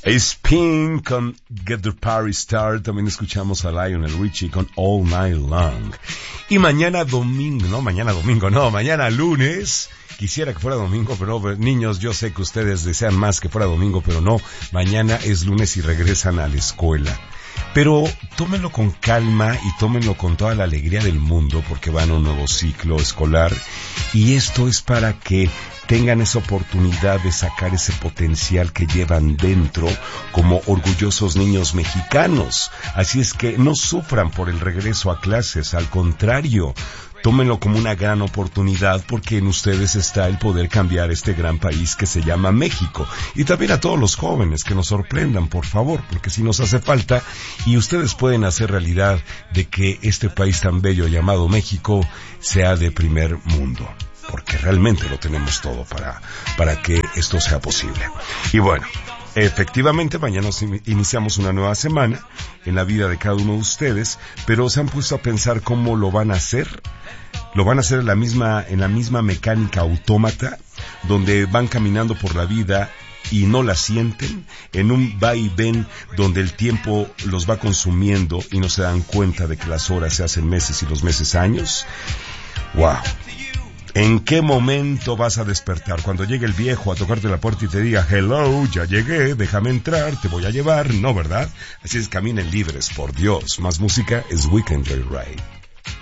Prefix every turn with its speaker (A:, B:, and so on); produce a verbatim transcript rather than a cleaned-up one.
A: Spin con Get the Party Started. También escuchamos a Lionel Richie con All Night Long. Y mañana domingo, no, mañana domingo, no, mañana lunes. Quisiera que fuera domingo, pero no, niños, yo sé que ustedes desean más que fuera domingo, pero no. Mañana es lunes y regresan a la escuela. Pero tómenlo con calma y tómenlo con toda la alegría del mundo porque van a un nuevo ciclo escolar y esto es para que tengan esa oportunidad de sacar ese potencial que llevan dentro como orgullosos niños mexicanos. Así es que no sufran por el regreso a clases, al contrario, tómenlo como una gran oportunidad porque en ustedes está el poder cambiar este gran país que se llama México. Y también a todos los jóvenes que nos sorprendan, por favor, porque si nos hace falta y ustedes pueden hacer realidad de que este país tan bello llamado México sea de primer mundo. Porque realmente lo tenemos todo para, para que esto sea posible. Y bueno, efectivamente mañana iniciamos una nueva semana en la vida de cada uno de ustedes, pero se han puesto a pensar cómo lo van a hacer. Lo van a hacer en la misma, en la misma mecánica autómata, donde van caminando por la vida y no la sienten, en un va y ven donde el tiempo los va consumiendo y no se dan cuenta de que las horas se hacen meses y los meses años. ¡Wow! ¿En qué momento vas a despertar? Cuando llegue el viejo a tocarte la puerta y te diga, hello, ya llegué, déjame entrar, te voy a llevar, no, ¿verdad? Así es, caminen libres, por Dios. Más música es Weekend Joyride.